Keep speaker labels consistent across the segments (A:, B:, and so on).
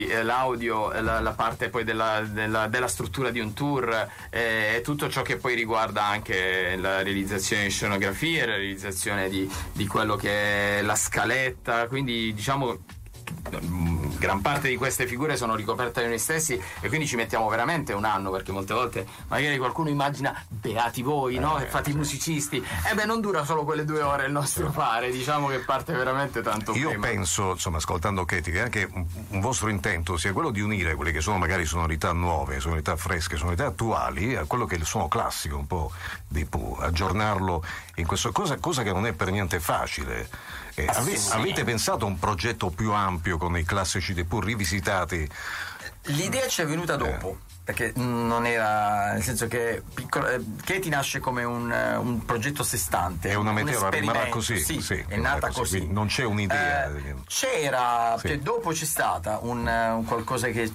A: l'audio, la parte poi della struttura di un tour, e tutto ciò che poi riguarda anche la realizzazione di scenografie, la realizzazione di quello che è la scaletta, quindi diciamo gran parte di queste figure sono ricoperte da noi stessi, e quindi ci mettiamo veramente un anno, perché molte volte magari qualcuno immagina beati voi, no? E fate i musicisti, non dura solo quelle 2 ore il nostro fare, diciamo che parte veramente tanto prima.
B: Io penso, insomma, ascoltando Katie, che anche un vostro intento sia quello di unire quelle che sono magari sonorità nuove, sonorità fresche, sonorità attuali a quello che è il suono classico un po' dei Pooh, aggiornarlo in questo cosa che non è per niente facile. Avete pensato a un progetto più ampio con i classici dei Pooh rivisitati?
C: L'idea ci è venuta dopo, perché non era, nel senso che Katie nasce come un progetto a sé stante,
B: è una meteora, rimarrà così,
C: sì,
B: sì,
C: è nata così.
B: Non c'è un'idea.
C: C'era,
B: sì.
C: Che dopo c'è stata un qualcosa che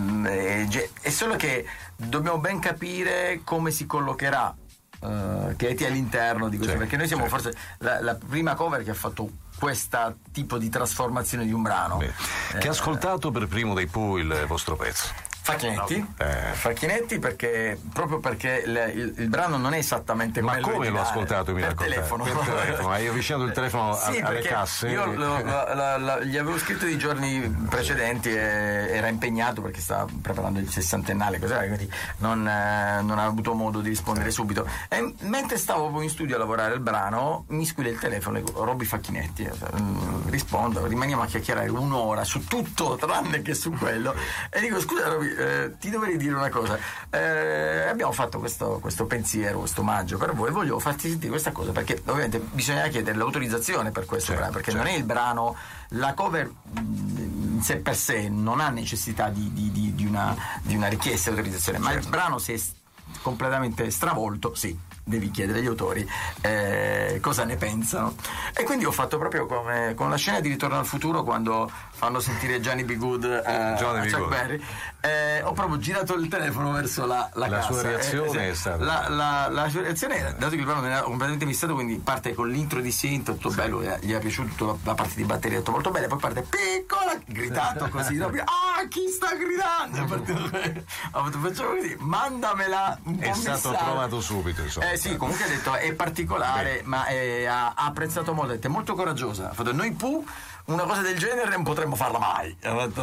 C: è solo che dobbiamo ben capire come si collocherà Katie all'interno di questo, perché noi siamo forse la prima cover che ha fatto questo tipo di trasformazione di un brano.
B: Che ha ascoltato per primo dei Pooh il vostro pezzo?
C: Facchinetti, proprio perché il brano non è esattamente come
B: l'originale. Ma come l'ho ascoltato?
C: Per telefono.
B: Hai avvicinato il telefono alle casse?
C: Io gli avevo scritto di giorni precedenti e era impegnato perché stava preparando il 60ennale, quindi non ha avuto modo di rispondere subito. E mentre stavo in studio a lavorare il brano, mi squilla il telefono e dico: Robby Facchinetti. Rispondo, rimaniamo a chiacchierare un'ora su tutto tranne che su quello, e dico: scusa Robby, ti dovrei dire una cosa, abbiamo fatto questo pensiero, questo omaggio per voi, voglio farti sentire questa cosa, perché ovviamente bisogna chiedere l'autorizzazione per questo brano, perché non è il brano, la cover in sé per sé non ha necessità di una richiesta di autorizzazione, ma il brano, se è completamente stravolto, sì, devi chiedere agli autori cosa ne pensano. E quindi ho fatto proprio come con la scena di Ritorno al futuro, quando fanno sentire Johnny B. Good a Chuck Berry, ho proprio girato il telefono verso la cassa.
B: Sua reazione è stata
C: la sua reazione era, dato che il brano non era completamente missato, quindi parte con l'intro di synth, tutto bello, gli è piaciuto la parte di batteria, tutto molto bene, poi parte piccola, gridato così, chi sta gridando? Facciamo così, mandamela un po'.
B: È stato trovato subito, insomma.
C: Sì, comunque ha detto è particolare, ma ha apprezzato molto, è molto coraggiosa. Ha fatto: noi Pooh una cosa del genere non potremmo farla mai.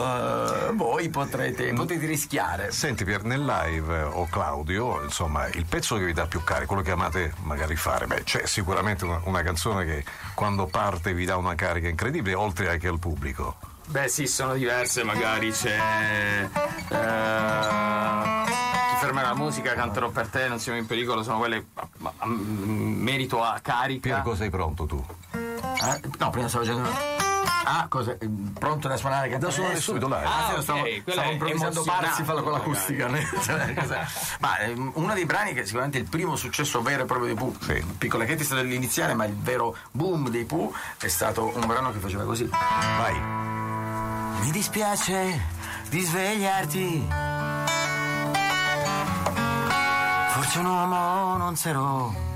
C: Voi potete rischiare.
B: Senti Pier, nel live o Claudio, insomma, il pezzo che vi dà più carica, quello che amate magari fare, c'è sicuramente una canzone che quando parte vi dà una carica incredibile, oltre anche al pubblico.
A: Sì, sono diverse, magari c'è Ti fermerà la musica, canterò per te, non siamo in pericolo, sono quelle merito a carica.
B: Pier, cosa sei pronto tu?
C: No, prima stavo facendo cosa? Pronto da suonare?
B: Da suonare subito live.
C: Stavo improvvisando Parsifal con l'acustica. Ma uno dei brani che sicuramente è il primo successo vero e proprio dei Pooh, Piccola Katie è stato l'iniziale, ma il vero boom dei Pooh è stato un brano che faceva così.
B: Vai.
C: Mi dispiace di svegliarti, forse un uomo non sarò,